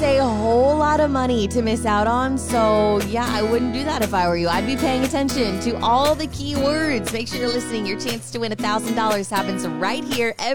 is a whole lot of money to miss out on. So yeah, I wouldn't do that if I were you. I'd be paying attention to all the keywords. Make sure you're listening. Your chance to win $1,000 happens right here